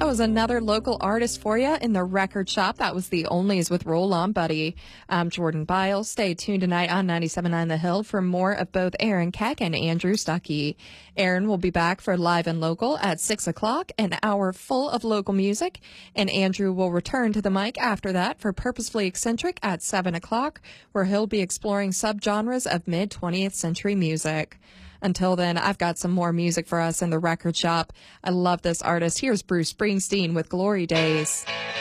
was another local artist for you in the record shop. That was the Onlys with Roll On Buddy. I'm Jordan Biles. Stay tuned tonight on 97.9 The Hill for more of both Aaron Keck and Andrew Stuckey. Aaron will be back for Live and Local at 6 o'clock, an hour full of local music. And Andrew will return to the mic after that for Purposefully Eccentric at 7 o'clock, where he'll be exploring subgenres of mid-20th century music. Until then, I've got some more music for us in the record shop. I love this artist. Here's Bruce Springsteen with Glory Days.